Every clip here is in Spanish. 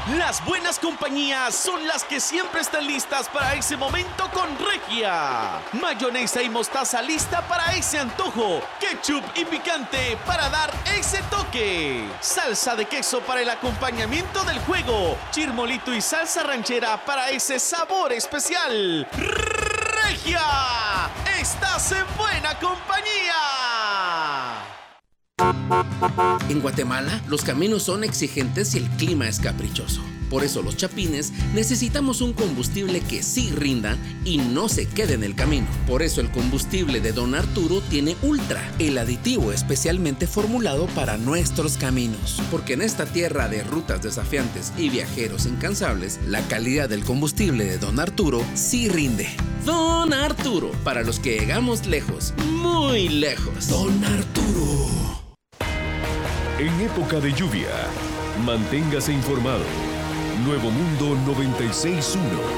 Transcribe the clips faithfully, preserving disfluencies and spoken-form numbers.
Las buenas compañías son las que siempre están listas para ese momento con Regia. Mayonesa y mostaza lista para ese antojo. Ketchup y picante para dar ese toque. Salsa de queso para el acompañamiento del juego. Chirmolito y salsa ranchera para ese sabor especial. ¡Regia! ¡Estás en buena compañía! En Guatemala, los caminos son exigentes y el clima es caprichoso. Por eso los chapines necesitamos un combustible que sí rinda y no se quede en el camino. Por eso el combustible de Don Arturo tiene Ultra, el aditivo especialmente formulado para nuestros caminos. Porque en esta tierra de rutas desafiantes y viajeros incansables, la calidad del combustible de Don Arturo sí rinde. Don Arturo, para los que llegamos lejos, muy lejos. Don Arturo. En época de lluvia, manténgase informado. Nuevo Mundo noventa y seis punto uno.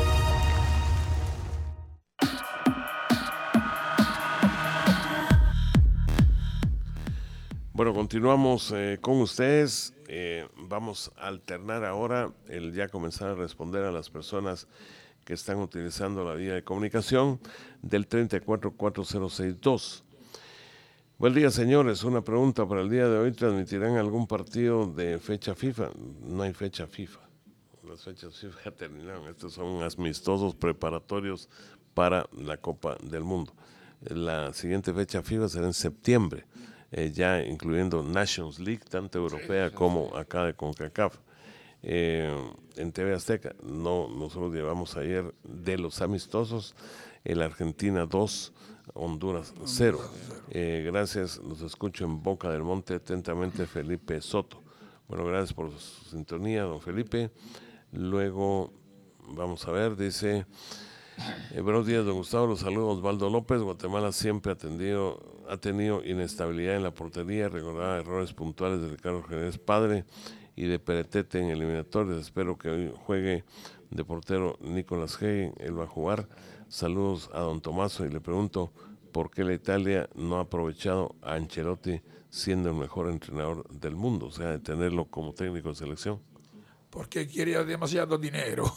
Bueno, continuamos eh, con ustedes. Eh, vamos a alternar ahora el ya comenzar a responder a las personas que están utilizando la vía de comunicación del treinta y cuatro cuatro cero seis dos. Buen día, señores. Una pregunta para el día de hoy. ¿Transmitirán algún partido de fecha FIFA? No hay fecha FIFA. Las fechas FIFA ya terminaron. Estos son amistosos preparatorios para la Copa del Mundo. La siguiente fecha FIFA será en septiembre, eh, ya incluyendo Nations League, tanto europea como acá de CONCACAF. Eh, en T V Azteca, no, nosotros llevamos ayer de los amistosos, el Argentina dos, Honduras cero. Eh, gracias, los escucho en Boca del Monte, atentamente Felipe Soto. Bueno, gracias por su sintonía, don Felipe. Luego, vamos a ver, dice, eh, buenos días, don Gustavo, los saludos, Osvaldo López. Guatemala siempre ha, atendido, ha tenido inestabilidad en la portería, recordaba errores puntuales de Ricardo Jerez Padre y de Peretete en eliminatorios. Espero que hoy juegue de portero Nicolás Hagen, él va a jugar. Saludos a don Tomaso y le pregunto por qué la Italia no ha aprovechado a Ancelotti siendo el mejor entrenador del mundo, o sea, de tenerlo como técnico de selección. Porque quería demasiado dinero.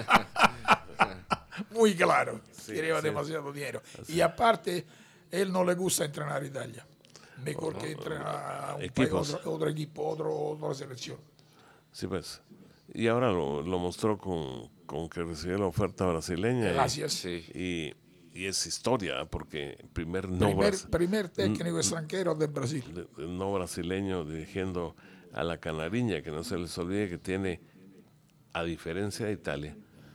Muy claro, sí, quería sí. demasiado dinero. Sí. Y aparte, él no le gusta entrenar a Italia. Mejor oh, que entrenar a un país, otro, otro equipo, otro, otra selección. Sí, pues. Y ahora lo, lo mostró con, con que recibió la oferta brasileña. Gracias. Y, y, y es historia, porque primer no primer, bras, primer técnico n- extranjero de Brasil. De, de no brasileño dirigiendo a la Canariña, que no se les olvide que tiene, a diferencia de Italia,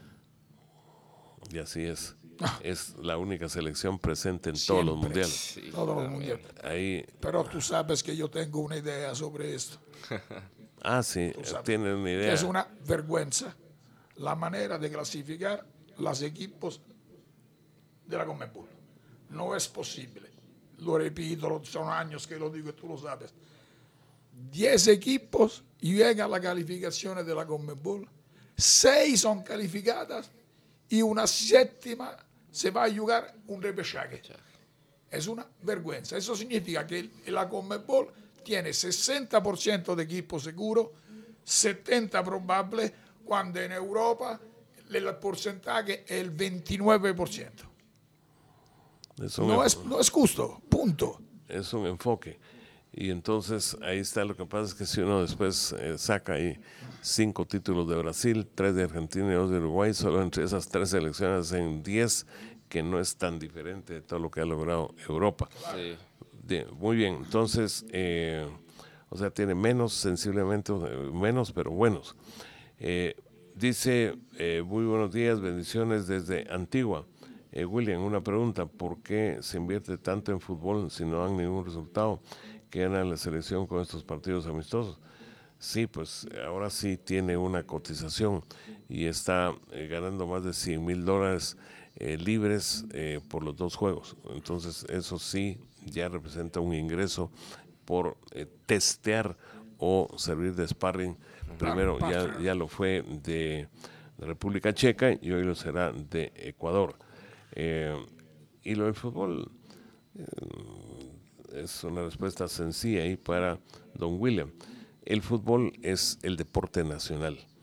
y así es, ah. es la única selección presente en Siempre, todos los mundiales. Sí. Todos los mundiales. Ahí, Pero tú sabes que yo tengo una idea sobre esto. Ah, sí, tiene una idea. Es una vergüenza la manera de clasificar los equipos de la CONMEBOL. No es posible. Lo repito, son años que lo digo y tú lo sabes. Diez equipos llegan a la calificación de la CONMEBOL, seis son calificadas y una séptima se va a jugar un repechaje. Es una vergüenza. Eso significa que la CONMEBOL tiene sesenta por ciento de equipos seguros, setenta por ciento probable, cuando en Europa el porcentaje es el veintinueve por ciento. Es no, es, no es justo, punto. Es un enfoque. Y entonces ahí está, lo que pasa es que si uno después eh, saca ahí cinco títulos de Brasil, tres de Argentina y dos de Uruguay, solo entre esas tres selecciones en diez, que no es tan diferente de todo lo que ha logrado Europa. Sí. De, muy bien, entonces, eh, o sea, tiene menos, sensiblemente menos, pero buenos. Eh, dice, eh, muy buenos días, bendiciones desde Antigua. Eh, William, una pregunta, ¿por qué se invierte tanto en fútbol si no dan ningún resultado? Que gana la selección con estos partidos amistosos. Sí, pues ahora sí tiene una cotización y está eh, ganando más de cien mil dólares eh, libres eh, por los dos juegos. Entonces eso sí ya representa un ingreso por eh, testear o servir de sparring. Primero ya, ya lo fue de, de República Checa y hoy lo será de Ecuador. Eh, y lo del fútbol eh, es una respuesta sencilla ahí para don William. El fútbol es el deporte nacional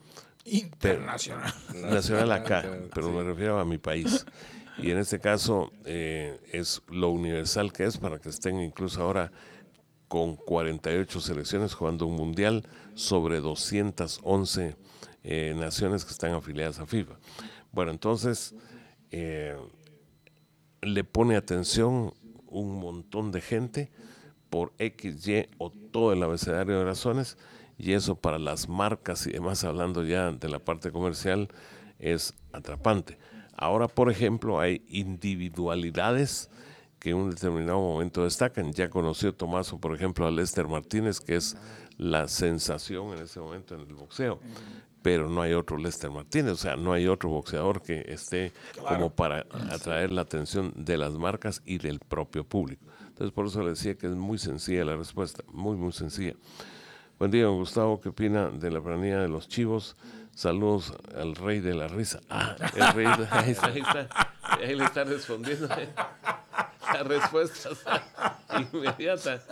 Internacional. Pero, nacional acá, pero sí. Me refiero a mi país. Y en este caso eh, es lo universal que es para que estén incluso ahora con cuarenta y ocho selecciones jugando un mundial sobre doscientas once eh, naciones que están afiliadas a FIFA. Bueno, entonces eh, le pone atención un montón de gente por X, Y o todo el abecedario de razones, y eso para las marcas y demás, hablando ya de la parte comercial, es atrapante. Ahora, por ejemplo, hay individualidades que en un determinado momento destacan. Ya conoció Tomaso, por ejemplo, a Lester Martínez, que es la sensación en ese momento en el boxeo, pero no hay otro Lester Martínez, o sea, no hay otro boxeador que esté claro. como para atraer la atención de las marcas y del propio público. Entonces, por eso le decía que es muy sencilla la respuesta, muy, muy sencilla. Buen día, don Gustavo, ¿qué opina de la planilla de los Chivos? Saludos al rey de la risa. Ah, el rey de, ahí está, ahí está, ahí le está respondiendo. ¿eh? La respuesta inmediata.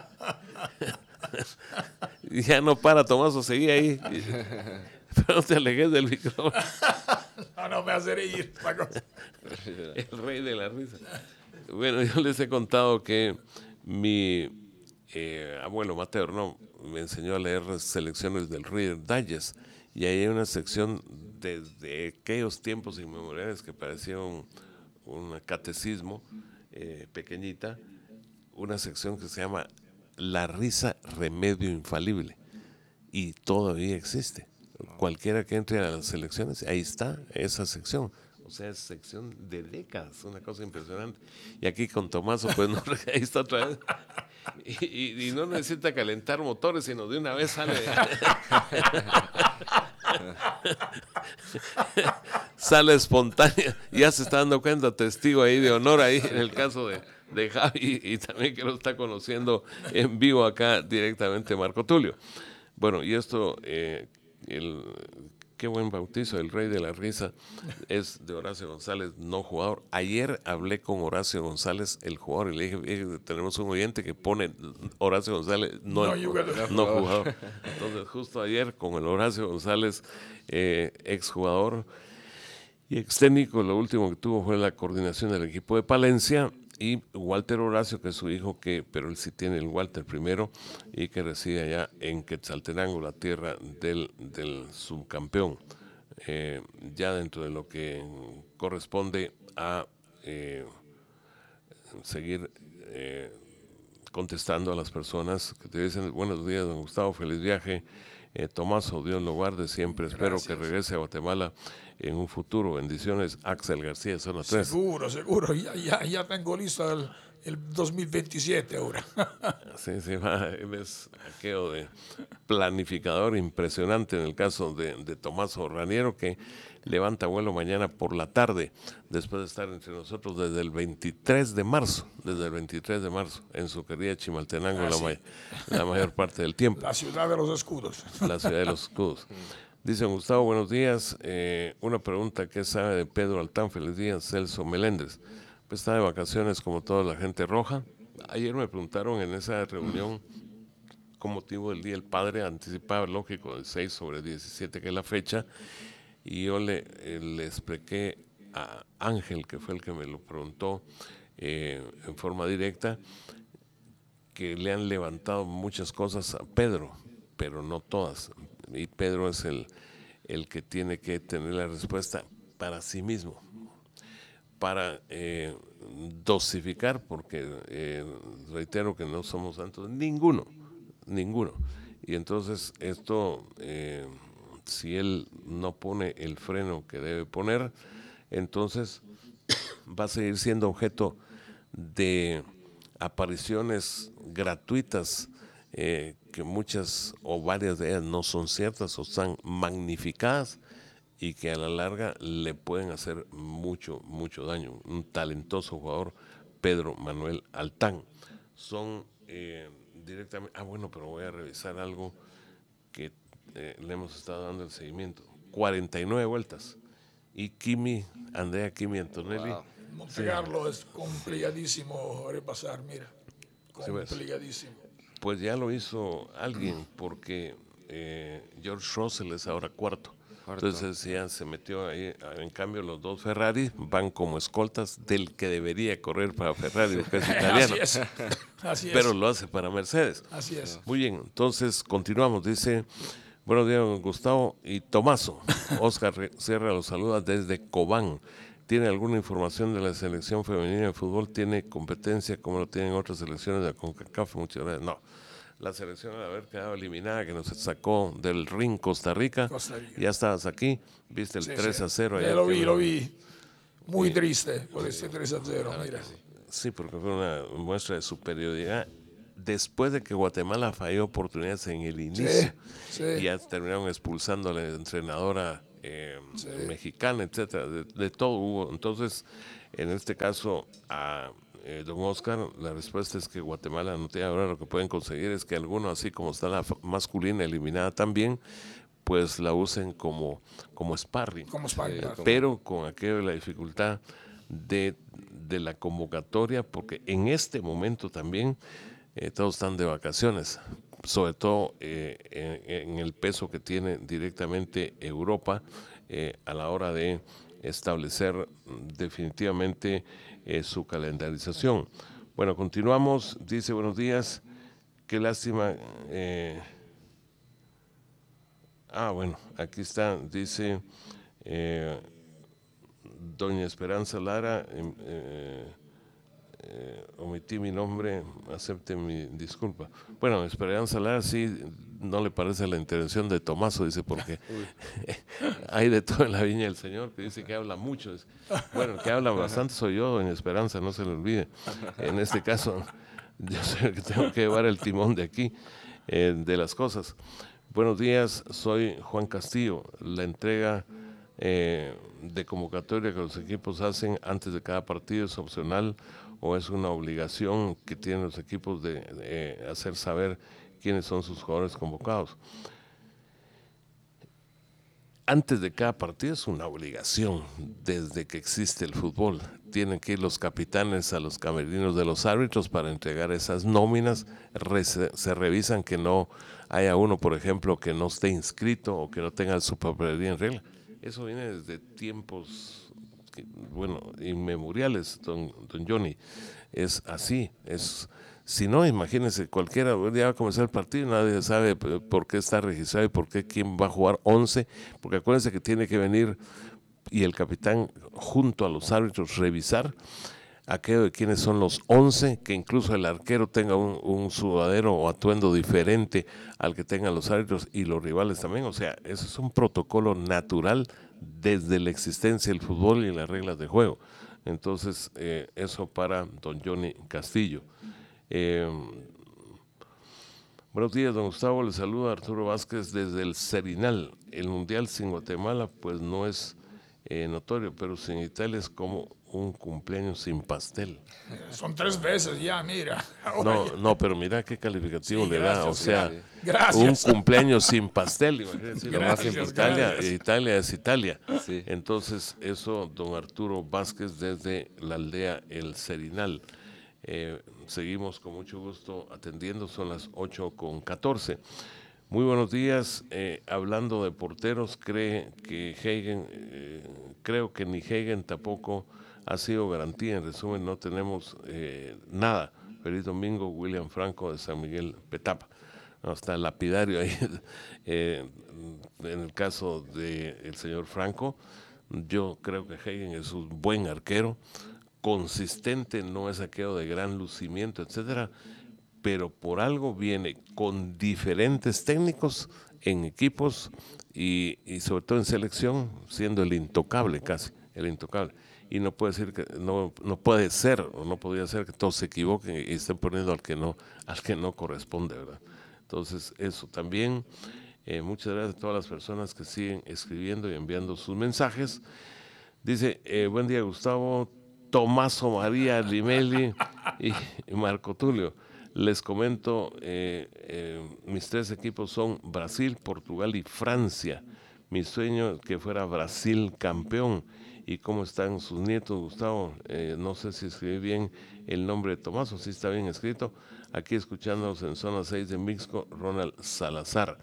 Ya no para, Tomaso, seguí ahí. Pero no te alejes del micrófono. No, no me hace reír. El rey de la risa. Bueno, yo les he contado que mi eh, abuelo materno me enseñó a leer selecciones del Reader Digest, y ahí hay una sección desde aquellos tiempos inmemoriales que parecía un, un catecismo eh, pequeñita, una sección que se llama La risa, remedio infalible, y todavía existe. Cualquiera que entre a las selecciones, ahí está esa sección. O sea, es sección de décadas, una cosa impresionante. Y aquí con Tomaso, pues no, ahí está otra vez. Y, y, y no necesita calentar motores, sino de una vez sale. Sale espontánea. Ya se está dando cuenta, testigo ahí de honor ahí en el caso de, de Javi, y también que lo está conociendo en vivo acá directamente Marco Tulio. Bueno, y esto, eh, el... Qué buen bautizo, el rey de la risa, es de Horacio González, no jugador. Ayer hablé con Horacio González, el jugador, y le dije, eh, tenemos un oyente que pone Horacio González, no, no, el, no jugador. Entonces, justo ayer con el Horacio González, eh, exjugador y ex técnico, lo último que tuvo fue la coordinación del equipo de Palencia, y Walter Horacio, que es su hijo, que pero él sí tiene el Walter primero, y que reside allá en Quetzaltenango, la tierra del, del subcampeón, eh, ya dentro de lo que corresponde a eh, seguir eh, contestando a las personas que te dicen buenos días, don Gustavo, feliz viaje, eh, Tomaso, Dios lo guarde siempre. Gracias. Espero que regrese a Guatemala en un futuro. Bendiciones, Axel García, zona tres. Seguro, seguro, ya, ya, ya tengo listo el, el dos mil veintisiete ahora. Sí, sí, va, es aquello de planificador impresionante en el caso de, de Tomaso Raniero, que levanta vuelo mañana por la tarde, después de estar entre nosotros desde el veintitrés de marzo, desde el veintitrés de marzo, en su querida Chimaltenango, ah, la, sí. ma- la mayor parte del tiempo. La ciudad de los escudos. La ciudad de los escudos. Dice Gustavo, buenos días. Eh, una pregunta, ¿qué sabe de Pedro Altán? Feliz día, Celso Meléndez. Pues está de vacaciones como toda la gente roja. Ayer me preguntaron en esa reunión, con motivo del Día del Padre, anticipaba, lógico, el seis sobre diecisiete, que es la fecha, y yo le, eh, le expliqué a Ángel, que fue el que me lo preguntó eh, en forma directa, que le han levantado muchas cosas a Pedro, pero no todas. Y Pedro es el, el que tiene que tener la respuesta para sí mismo, para eh, dosificar, porque eh, reitero que no somos santos, ninguno, ninguno. Y entonces esto, eh, si él no pone el freno que debe poner, entonces va a seguir siendo objeto de apariciones gratuitas, eh, que muchas o varias de ellas no son ciertas o están magnificadas, y que a la larga le pueden hacer mucho, mucho daño. Un talentoso jugador, Pedro Manuel Altán. Son eh, directamente... Ah, bueno, pero voy a revisar algo que eh, le hemos estado dando el seguimiento. cuarenta y nueve vueltas. Y Kimi, Andrea Kimi Antonelli... Wow. Montecarlo sí. Es complicadísimo repasar, mira. Complicadísimo. Pues ya lo hizo alguien, porque eh, George Russell es ahora cuarto. Harto. Entonces ya se metió ahí. En cambio, los dos Ferrari van como escoltas del que debería correr para Ferrari, porque es italiano. Así es. Así es. Pero lo hace para Mercedes. Así es. Muy bien, entonces continuamos. Dice, buenos días, Gustavo y Tomaso. Oscar Sierra los saluda desde Cobán. ¿Tiene alguna información de la selección femenina de fútbol? ¿Tiene competencia como lo tienen otras selecciones de la CONCACAF? Muchas gracias. No, la selección al haber quedado eliminada, que nos sacó del ring Costa Rica, Costa Rica. ya estabas aquí, viste el Sí, tres sí. a cero. Eh, ayer lo que vi, me- lo vi. Muy triste por ese tres a cero, mira. Sí, porque fue una muestra de superioridad después de que Guatemala falló oportunidades en el inicio. sí. Y ya terminaron expulsando a la entrenadora eh, mexicana, etcétera. De, de todo hubo. Entonces, en este caso, a eh, don Oscar, la respuesta es que Guatemala no tiene. Ahora lo que pueden conseguir es que algunos, así como está la f- masculina eliminada también, pues la usen como, como sparring. Como España. Pero con aquello de la dificultad de, de la convocatoria, porque en este momento también eh, todos están de vacaciones, sobre todo eh, en, en el peso que tiene directamente Europa eh, a la hora de establecer definitivamente eh, su calendarización. Bueno, continuamos. Dice, buenos días, qué lástima. Eh, ah, bueno, aquí está, dice... Eh, Doña Esperanza Lara, eh, eh, eh, omití mi nombre, acepte mi disculpa. Bueno, Esperanza Lara sí no le parece la intervención de Tomaso, dice, porque hay de todo en la viña del Señor, que dice que habla mucho. Dice. Bueno, que habla bastante soy yo, Doña Esperanza, no se le olvide. En este caso, yo soy el que tengo que llevar el timón de aquí, eh, de las cosas. Buenos días, soy Juan Castillo. La entrega eh, de convocatoria que los equipos hacen antes de cada partido es opcional o es una obligación que tienen los equipos de, de hacer saber quiénes son sus jugadores convocados. Antes de cada partido es una obligación, desde que existe el fútbol. Tienen que ir los capitanes a los camerinos de los árbitros para entregar esas nóminas. Re- se revisan que no haya uno, por ejemplo, que no esté inscrito o que no tenga su papelería en regla. Eso viene desde tiempos, que, bueno, inmemoriales, don, don Johnny. Es así, es... Si no, imagínense, cualquiera, ya va a comenzar el partido, nadie sabe por qué está registrado y por qué quién va a jugar once, porque acuérdense que tiene que venir y el capitán junto a los árbitros revisar aquello de quiénes son los once, que incluso el arquero tenga un, un sudadero o atuendo diferente al que tengan los árbitros y los rivales también. O sea, eso es un protocolo natural desde la existencia del fútbol y las reglas de juego. Entonces, eh, eso para don Johnny Castillo. Eh, buenos días, don Gustavo, le saluda Arturo Vázquez desde el Serinal. El Mundial sin Guatemala pues no es eh, notorio, pero sin Italia es como un cumpleaños sin pastel. Son tres veces ya, mira. No, no, pero mira qué calificativo Sí, le da, o gracias, sea, gracias. un cumpleaños sin pastel, imagínense, Gracias, Italia, gracias. Italia es Italia. Sí. Entonces, eso, don Arturo Vázquez desde la aldea El Serinal. Eh, seguimos con mucho gusto atendiendo, son las ocho con catorce. Muy buenos días, eh, hablando de porteros, cree que Hagen, eh, creo que ni Hagen tampoco ha sido garantía, en resumen no tenemos eh, nada. Feliz domingo, William Franco de San Miguel Petapa. No, está lapidario ahí, eh, en el caso del señor Franco, yo creo que Hagen es un buen arquero, consistente, no es aquello de gran lucimiento, etcétera, pero por algo viene con diferentes técnicos en equipos y, y sobre todo en selección, siendo el intocable casi, el intocable. Y no puede decir que no, no puede ser o no podría ser que todos se equivoquen y estén poniendo al que no, al que no corresponde, ¿verdad? Entonces, eso también. Eh, muchas gracias a todas las personas que siguen escribiendo y enviando sus mensajes. Dice, eh, buen día Gustavo, Tomaso María Limelli y, y Marco Tulio. Les comento, eh, eh, mis tres equipos son Brasil, Portugal y Francia. Mi sueño es que fuera Brasil campeón. ¿Y cómo están sus nietos, Gustavo? Eh, no sé si escribí bien el nombre de Tomaso, si está bien escrito. Aquí escuchándonos en zona seis de Mixco, Ronald Salazar.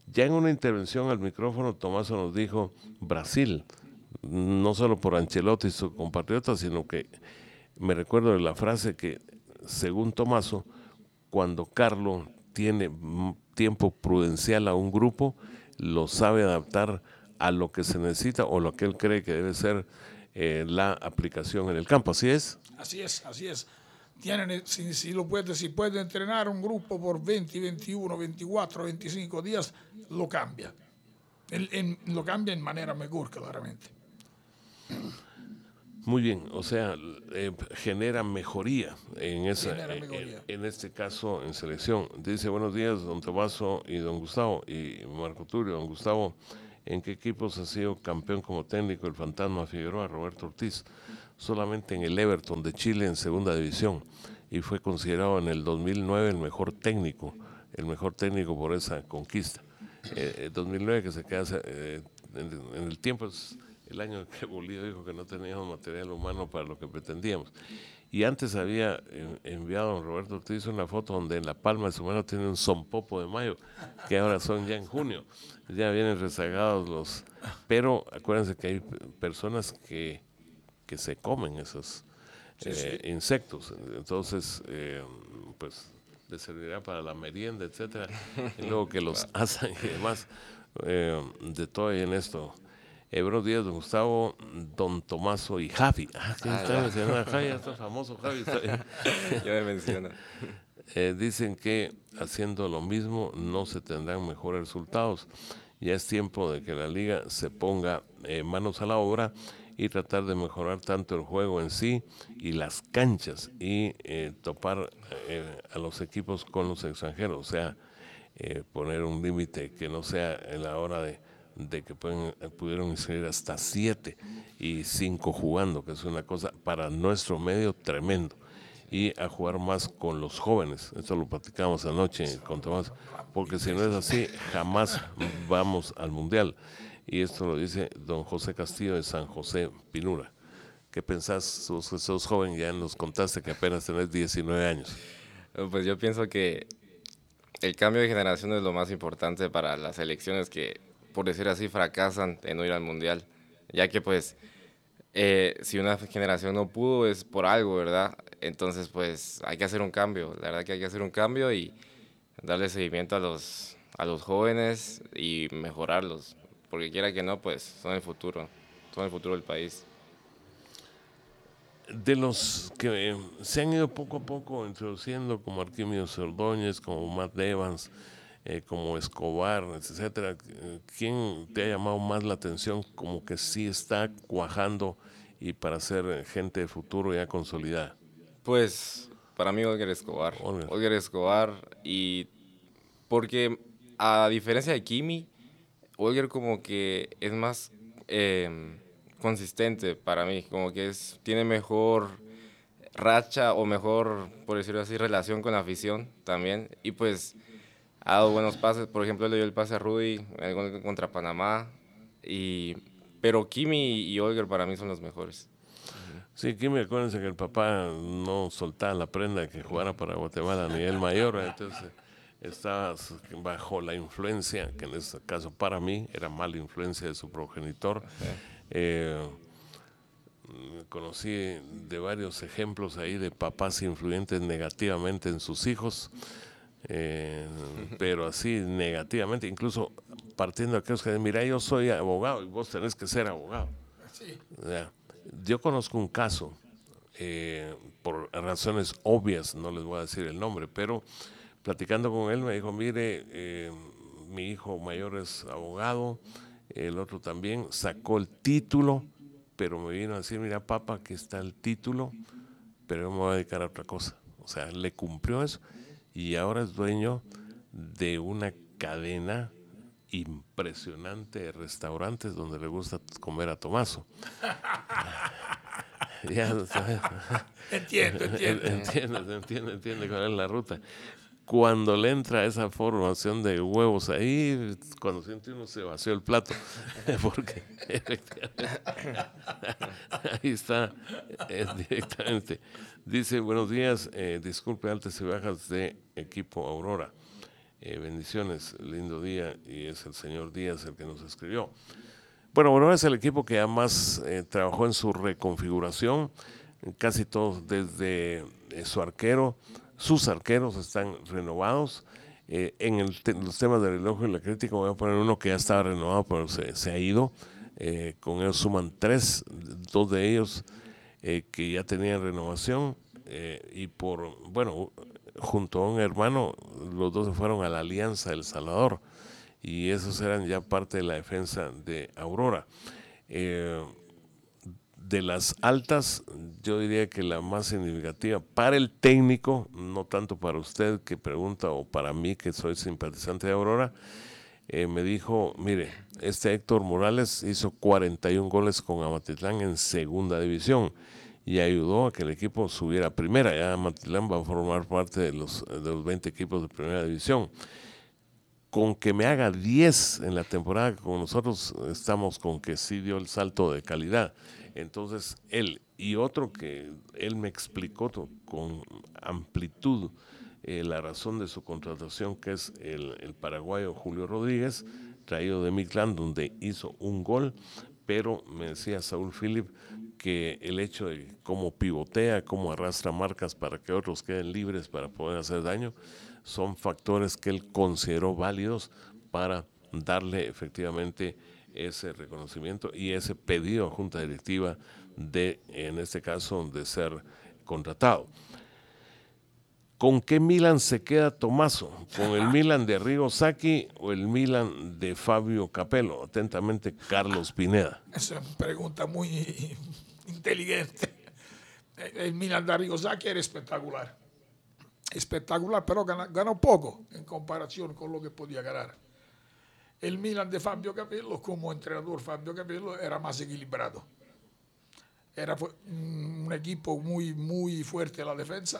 Ya en una intervención al micrófono, Tomaso nos dijo Brasil, no solo por Ancelotti y su compatriota, sino que me recuerdo de la frase que, según Tomaso, cuando Carlo tiene tiempo prudencial a un grupo, lo sabe adaptar a lo que se necesita o lo que él cree que debe ser eh, la aplicación en el campo. ¿Así es? Así es, así es. Tienen, si, si, lo puede, si puede entrenar un grupo por veinte, veintiuno, veinticuatro, veinticinco días, lo cambia. En, en, lo cambia en manera mejor, claramente. Muy bien, o sea, eh, genera mejoría en esa, Genera mejoría. En, en este caso en selección. Dice, buenos días, don Tomaso y don Gustavo, y Marco Tulio. Don Gustavo, ¿en qué equipos ha sido campeón como técnico el Fantasma Figueroa, Roberto Ortiz? Solamente en el Everton de Chile en segunda división, y fue considerado en el dos mil nueve el mejor técnico, el mejor técnico por esa conquista. Eh, el dos mil nueve que se queda eh, en, en el tiempo es el año que Bolívar dijo que no teníamos material humano para lo que pretendíamos. Y antes había enviado a don Roberto Ortiz una foto donde en la palma de su mano tiene un sonpopo de mayo, que ahora son ya en junio. Ya vienen rezagados los... Pero acuérdense que hay personas que, que se comen esos sí, eh, sí. insectos. Entonces, eh, pues, les servirá para la merienda, etcétera. Y luego que los asan y demás. Eh, de todo y en esto... Eh, buenos días, don Gustavo, don Tomaso y Javi. Ah, ¿quién ah, está mencionando a Javi? Está famoso Javi. Está ya me menciona. Eh, dicen que haciendo lo mismo no se tendrán mejores resultados. Ya es tiempo de que la liga se ponga eh, manos a la obra y tratar de mejorar tanto el juego en sí y las canchas y eh, topar eh, a los equipos con los extranjeros. O sea, eh, poner un límite que no sea en la hora de de que pueden, pudieron inscribir hasta siete y cinco jugando, que es una cosa para nuestro medio tremendo, y a jugar más con los jóvenes. Esto lo platicamos anoche con Tomás, porque si no es así, jamás vamos al Mundial. Y esto lo dice don José Castillo de San José Pinura. ¿Qué pensás? Sos, sos joven, ya nos contaste que apenas tenés diecinueve años. Pues yo pienso que el cambio de generación es lo más importante para las selecciones que, por decir así, fracasan en no ir al Mundial, ya que pues eh, si una generación no pudo es por algo, ¿verdad? Entonces pues hay que hacer un cambio, la verdad que hay que hacer un cambio y darle seguimiento a los, a los jóvenes y mejorarlos, porque quiera que no, pues son el futuro, son el futuro del país. De los que eh, se han ido poco a poco introduciendo, como Arquímedes Ordóñez, como Matt Evans, Eh, como Escobar, etcétera, ¿quién te ha llamado más la atención como que sí está cuajando y para ser gente de futuro ya consolidada? Pues para mí Olger Escobar. Olger, Olger Escobar, y porque a diferencia de Kimi, Olger como que es más eh, consistente para mí, como que es tiene mejor racha o mejor, por decirlo así, relación con la afición también, y pues ha dado buenos pases. Por ejemplo, le dio el pase a Rudy el gol contra Panamá. Y, pero Kimi y Olger para mí son los mejores. Sí, Kimi, acuérdense que el papá no soltaba la prenda de que jugara para Guatemala a nivel mayor. Entonces estaba bajo la influencia, que en este caso para mí era mala influencia de su progenitor. Sí. Eh, conocí de varios ejemplos ahí de papás influyentes negativamente en sus hijos. Eh, pero así negativamente, incluso partiendo de aquellos que dicen, mira, yo soy abogado y vos tenés que ser abogado. Sí. O sea, yo conozco un caso, eh, por razones obvias, no les voy a decir el nombre, pero platicando con él me dijo, mire, eh, mi hijo mayor es abogado, el otro también, sacó el título, pero me vino a decir, mira, papá, aquí está el título, pero yo me voy a dedicar a otra cosa. O sea, le cumplió eso. Y ahora es dueño de una cadena impresionante de restaurantes donde le gusta comer a Tomaso. Ya, entiendo, entiendo. Entiende, entiende, entiende cuál es la ruta. Cuando le entra esa formación de huevos ahí, cuando siente uno se vació el plato, porque ahí está, es directamente. Dice, buenos días, eh, disculpe altas y bajas de equipo Aurora. Eh, bendiciones, lindo día, y es el señor Díaz el que nos escribió. Bueno, Aurora es el equipo que además eh, trabajó en su reconfiguración, casi todos desde eh, su arquero, sus arqueros están renovados. Eh, en el te los temas del reloj y la crítica voy a poner uno que ya estaba renovado, pero se, se ha ido. Eh, con ellos suman tres, dos de ellos eh, que ya tenían renovación, eh, y por, bueno, junto a un hermano, los dos se fueron a la Alianza El Salvador, y esos eran ya parte de la defensa de Aurora. Eh, de las altas, yo diría que la más significativa para el técnico, no tanto para usted que pregunta, o para mí que soy simpatizante de Aurora, eh, me dijo, mire, este Héctor Morales hizo cuarenta y un goles con Amatitlán en segunda división y ayudó a que el equipo subiera a primera. Ya Amatitlán va a formar parte de los, de los veinte equipos de primera división. Con que me haga diez en la temporada con nosotros, estamos con que sí dio el salto de calidad. Entonces él y otro que él me explicó con amplitud eh, la razón de su contratación, que es el, el paraguayo Julio Rodríguez, traído de Mictlán, donde hizo un gol, pero me decía Saúl Philip que el hecho de cómo pivotea, cómo arrastra marcas para que otros queden libres para poder hacer daño, son factores que él consideró válidos para darle efectivamente ese reconocimiento y ese pedido a Junta Directiva de, en este caso, de ser contratado. ¿Con qué Milan se queda Tommaso? ¿Con el Milan de Arrigo Sacchi o el Milan de Fabio Capello? Atentamente, Carlos Pineda. Es una pregunta muy inteligente. El Milan de Arrigo Sacchi era espectacular. Espectacular, pero ganó, ganó poco en comparación con lo que podía ganar. El Milan de Fabio Capello, como entrenador Fabio Capello, era más equilibrado. Era un equipo muy, muy fuerte en la defensa.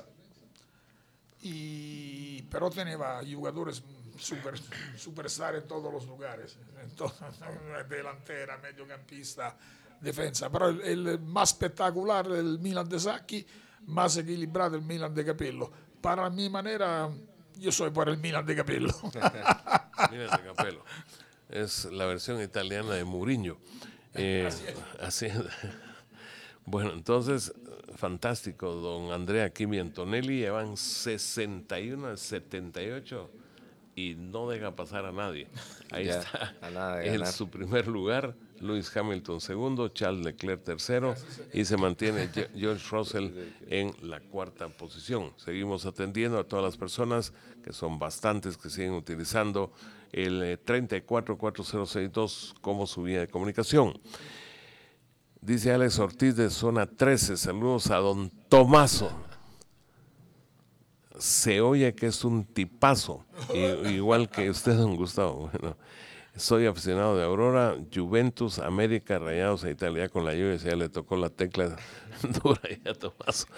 Y, pero tenía jugadores super, superstar en todos los lugares, entonces, delantera, mediocampista, defensa, pero el, el más espectacular el Milan de Sacchi, más equilibrado el Milan de Capello. Para mi manera, yo soy por el Milan de Capello. Milan de Capello es la versión italiana de Mourinho. Eh, así es. Bueno, entonces, fantástico, don Andrea Kimi Antonelli, llevan sesenta y uno a setenta y ocho y no deja pasar a nadie. Ahí ya, está, a nada de en ganar. su primer lugar, Lewis Hamilton segundo, Charles Leclerc tercero, y se mantiene George Russell en la cuarta posición. Seguimos atendiendo a todas las personas, que son bastantes, que siguen utilizando el eh, treinta y cuatro cuatro cero seis dos como su vía de comunicación. Dice Alex Ortiz de Zona trece, saludos a don Tommaso. Se oye que es un tipazo, igual que usted, don Gustavo. Bueno, soy aficionado de Aurora, Juventus, América, Rayados e Italia. Con la lluvia ya le tocó la tecla dura ya a Tommaso.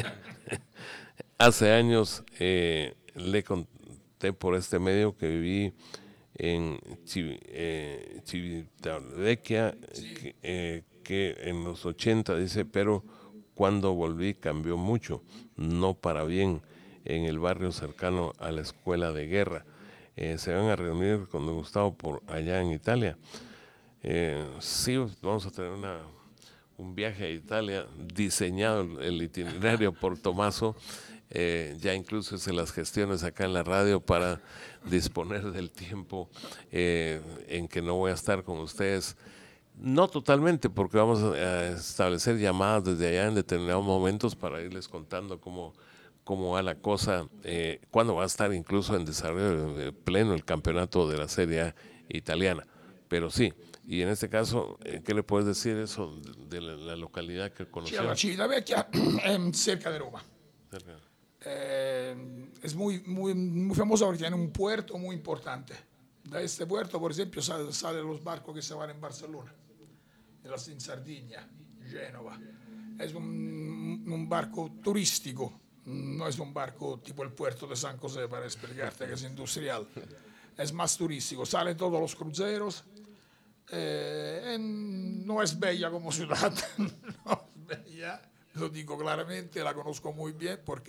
Hace años eh, le conté por este medio que viví en Civitavecchia, eh, que, eh, que en los ochenta, dice, pero cuando volví cambió mucho, no para bien, en el barrio cercano a la escuela de guerra. Eh, se van a reunir con don Gustavo por allá en Italia. Eh, sí, vamos a tener una, un viaje a Italia, diseñado el, el itinerario por Tommaso. Eh, ya incluso hice las gestiones acá en la radio para disponer del tiempo eh, en que no voy a estar con ustedes. No totalmente, porque vamos a establecer llamadas desde allá en determinados momentos para irles contando cómo, cómo va la cosa, eh, cuándo va a estar incluso en desarrollo pleno el campeonato de la Serie A italiana. Pero sí, y en este caso, ¿qué le puedes decir eso de la, la localidad que conocemos? Civitavecchia, cerca de Roma. Cerca. Eh, es muy, muy, muy famosa porque tiene un puerto muy importante. De este puerto, por ejemplo, salen sale los barcos que se van en Barcelona, en Sardinia, Génova. Es un, un barco turístico, no es un barco tipo el puerto de San José, para explicarte, que es industrial. Es más turístico, salen todos los cruceros. Eh, en, no es bella como ciudad, no es bella, lo digo claramente, la conozco muy bien porque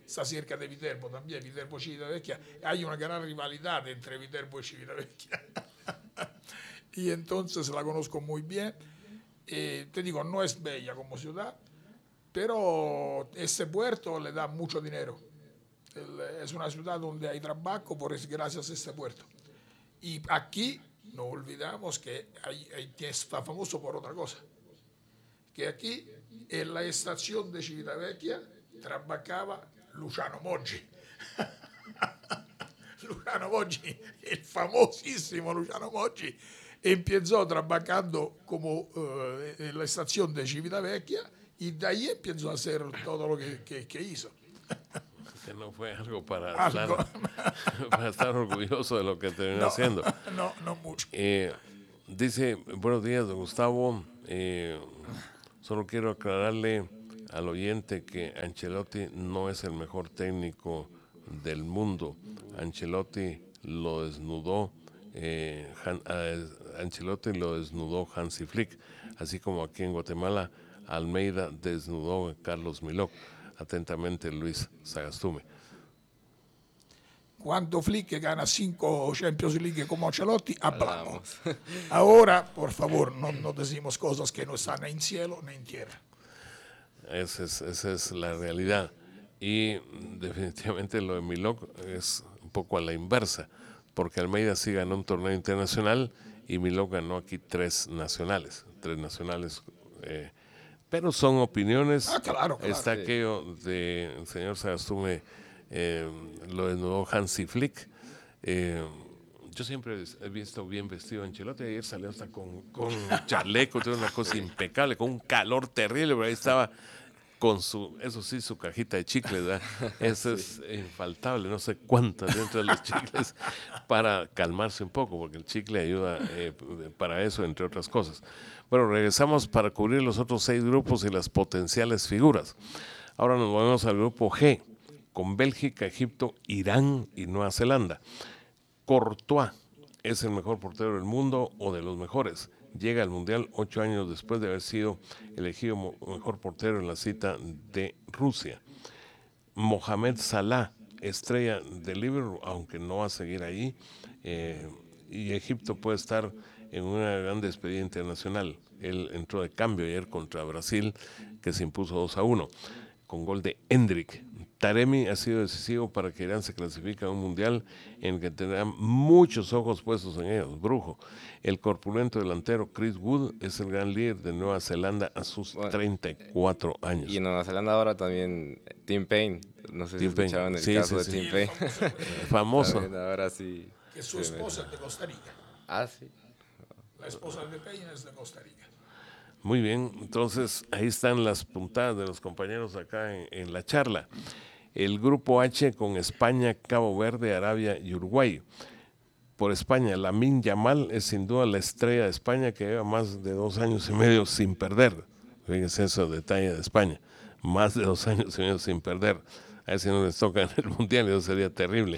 está cerca de Viterbo también, Viterbo Civitavecchia. Hay una gran rivalidad entre Viterbo y Civitavecchia. Y entonces la conozco muy bien. Eh, te digo, no es bella como ciudad, pero ese puerto le da mucho dinero. El, es una ciudad donde hay trabajo por es, gracias a este puerto. Y aquí no olvidamos que hay, hay, está famoso por otra cosa, que aquí en la estación de Civitavecchia trabajaba Luciano Moggi. Luciano Moggi, el famosísimo Luciano Moggi, empezó trabajando como uh, en la estación de Civitavecchia y de ahí empezó a hacer todo lo que, que, que hizo. Que no fue algo para, Algo. Estar, para estar orgulloso de lo que terminó No, haciendo. No, no mucho. Eh, dice, buenos días, don Gustavo. Eh, solo quiero aclararle al oyente que Ancelotti no es el mejor técnico del mundo. Ancelotti lo desnudó. Eh, Han, uh, Ancelotti lo desnudó Hansi Flick, así como aquí en Guatemala Almeida desnudó a Carlos Milok. Atentamente, Luis Sagastume. Cuando Flick gana cinco Champions League como Ancelotti, hablamos. Ahora, por favor, no, no decimos cosas que no están ni en cielo ni en tierra. Esa es, esa es la realidad. Y definitivamente lo de Milok es un poco a la inversa, porque Almeida sí ganó un torneo internacional y Milok ganó aquí tres nacionales, tres nacionales, eh, pero son opiniones. Ah, claro, claro. Está Sí. aquello del señor Sagastume, eh, lo desnudó Hansi Flick. Eh, yo siempre he visto bien vestido a Ancelotti, ayer salió hasta con, con chaleco, tiene una cosa impecable, con un calor terrible, pero ahí estaba con su, eso sí, su cajita de chicles, ¿verdad? Eso sí. Es infaltable, no sé cuántas dentro de los chicles para calmarse un poco, porque el chicle ayuda eh, para eso, entre otras cosas. Bueno, regresamos para cubrir los otros seis grupos y las potenciales figuras. Ahora nos movemos al grupo G, con Bélgica, Egipto, Irán y Nueva Zelanda. Courtois es el mejor portero del mundo o de los mejores. Llega al Mundial ocho años después de haber sido elegido mejor portero en la cita de Rusia. Mohamed Salah, estrella de Liverpool, aunque no va a seguir ahí, eh, y Egipto puede estar en una gran despedida internacional. Él entró de cambio ayer contra Brasil, que se impuso dos a uno, con gol de Endrick. Taremi ha sido decisivo para que Irán se clasifique a un mundial en el que tendrán muchos ojos puestos en ellos. Brujo. El corpulento delantero Chris Wood es el gran líder de Nueva Zelanda a sus bueno, treinta y cuatro años. Y en Nueva Zelanda ahora también Tim Payne. No sé Tim si escuchaban el sí, caso sí, de sí. Tim Payne. Famoso. Ahora sí. Que su esposa es de Costa Rica. Ah, sí. La esposa de Payne es de Costa Rica. Muy bien, entonces ahí están las puntadas de los compañeros acá en, en la charla. El grupo H con España, Cabo Verde, Arabia y Uruguay. Por España, Lamine Yamal es sin duda la estrella de España que lleva más de dos años y medio sin perder. Fíjense ese detalle de España. Más de dos años y medio sin perder. A ver si no les toca en el Mundial, eso sería terrible.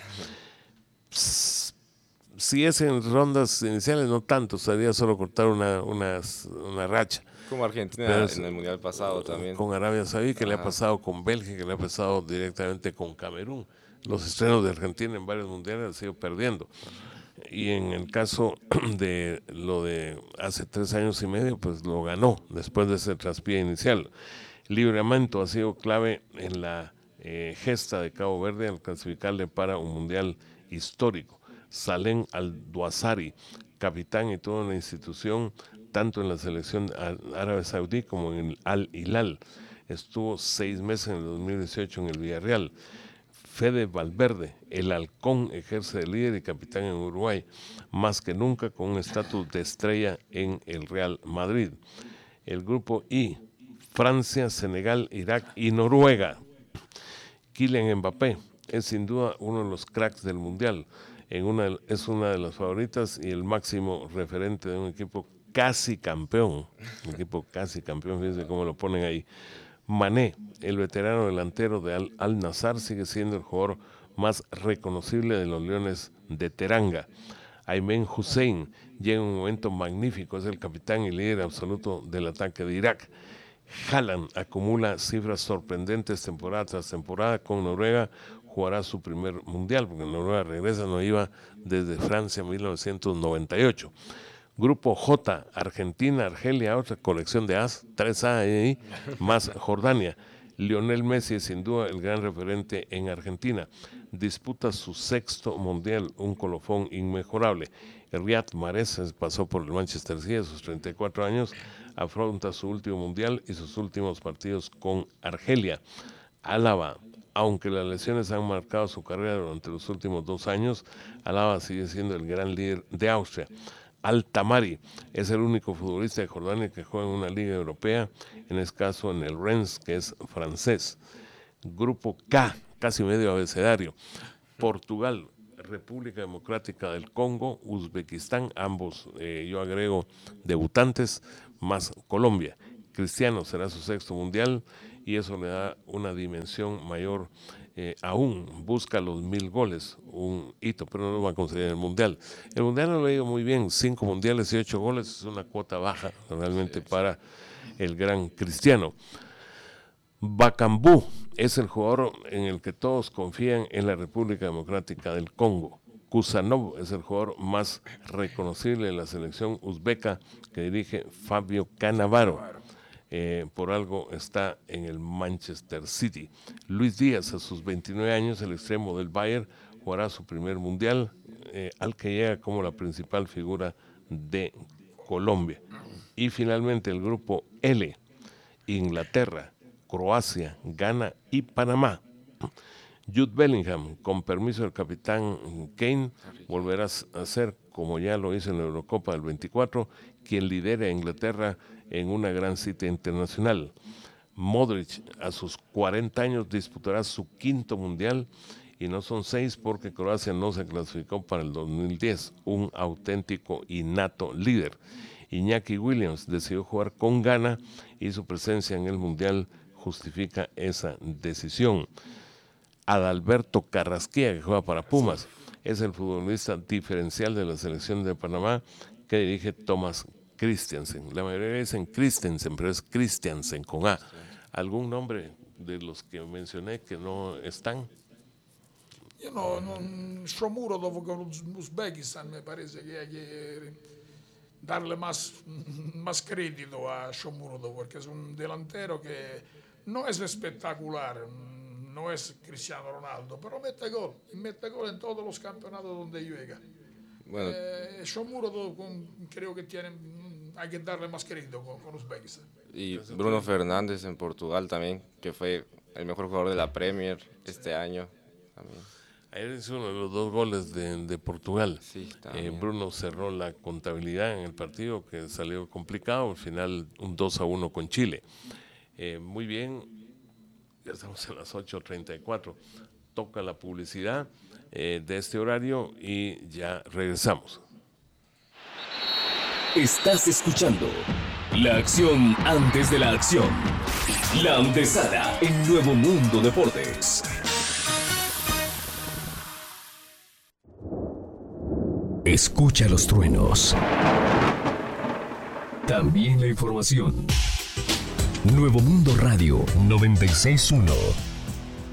Psst, si es en rondas iniciales, no tanto, sería solo cortar una, una, una racha. Como Argentina Pero en el Mundial pasado también. Con Arabia Saudí, que Ajá. le ha pasado con Bélgica, que le ha pasado directamente con Camerún. Los estrenos de Argentina en varios mundiales han sido perdiendo. Y en el caso de lo de hace tres años y medio, pues lo ganó después de ese traspié inicial. Libramento ha sido clave en la eh, gesta de Cabo Verde al clasificarle para un mundial histórico. Salem Al-Duazari, capitán y toda una institución, tanto en la selección árabe saudí como en el Al-Hilal. Estuvo seis meses en el dos mil dieciocho en el Villarreal. Fede Valverde, el halcón, ejerce de líder y capitán en Uruguay, más que nunca con un estatus de estrella en el Real Madrid. El grupo I, Francia, Senegal, Irak y Noruega. Kylian Mbappé es sin duda uno de los cracks del Mundial. En una, es una de las favoritas y el máximo referente de un equipo casi campeón. Un equipo casi campeón, fíjense cómo lo ponen ahí. Mané, el veterano delantero de Al, Al Nassr, sigue siendo el jugador más reconocible de los Leones de Teranga. Aymen Hussein llega en un momento magnífico, es el capitán y líder absoluto del ataque de Irak. Haaland acumula cifras sorprendentes temporada tras temporada con Noruega, jugará su primer mundial, porque Noruega regresa, no iba desde Francia en mil novecientos noventa y ocho. Grupo J, Argentina, Argelia, otra colección de As, tres A ahí, más Jordania. Lionel Messi es sin duda el gran referente en Argentina. Disputa su sexto mundial, un colofón inmejorable. Riyad Mahrez pasó por el Manchester City a sus treinta y cuatro años, afronta su último mundial y sus últimos partidos con Argelia. Alaba, aunque las lesiones han marcado su carrera durante los últimos dos años, Alaba sigue siendo el gran líder de Austria. Al-Tamari es el único futbolista de Jordania que juega en una liga europea, en este caso en el Rennes, que es francés. Grupo K, casi medio abecedario. Portugal, República Democrática del Congo, Uzbekistán, ambos, eh, yo agrego, debutantes, más Colombia. Cristiano será su sexto mundial y eso le da una dimensión mayor. Eh, aún busca los mil goles, un hito, pero no lo va a conseguir en el Mundial. El Mundial no lo ha ido muy bien, cinco mundiales y ocho goles, es una cuota baja realmente sí, para el gran Cristiano. Bakambu es el jugador en el que todos confían en la República Democrática del Congo. Kusanov es el jugador más reconocible de la selección uzbeca que dirige Fabio Cannavaro. Eh, por algo está en el Manchester City. Luis Díaz, a sus veintinueve años, el extremo del Bayern, jugará su primer mundial, eh, al que llega como la principal figura de Colombia. Y finalmente el grupo L, Inglaterra, Croacia, Ghana y Panamá. Jude Bellingham, con permiso del capitán Kane, volverá a ser, como ya lo hizo en la Eurocopa del veinticuatro, quien lidera a Inglaterra en una gran cita internacional. Modric, a sus cuarenta años, disputará su quinto mundial, y no son seis porque Croacia no se clasificó para el dos mil diez, un auténtico y nato líder. Iñaki Williams decidió jugar con Ghana y su presencia en el mundial justifica esa decisión. Adalberto Carrasquilla, que juega para Pumas, es el futbolista diferencial de la selección de Panamá que dirige Thomas Christiansen. La mayoría dicen Christensen, pero es Christiansen con A. ¿Algún nombre de los que mencioné que no están? Io no, non, Shomurodov con Uzbekistan me parece que hay que darle más, más crédito a Shomurodov, porque es un delantero que no es espectacular, no es Cristiano Ronaldo, pero mete gol, y mete gol en todos los campeonatos donde llega. Bueno, eh, Shomurodov creo que tiene, hay que darle más crédito con, con Uzbekistan. Y Bruno Fernández en Portugal también, que fue el mejor jugador de la Premier este sí. año. También. Ayer es uno de los dos goles de, de Portugal. Sí, eh, Bruno cerró la contabilidad en el partido, que salió complicado, al final un dos a uno con Chile. Eh, muy bien, ya estamos a las ocho treinta y cuatro. Toca la publicidad eh, de este horario y ya regresamos. Estás escuchando la acción antes de la acción. La antesala en Nuevo Mundo Deportes. Escucha los truenos. También la información. Nuevo Mundo Radio noventa y seis punto uno.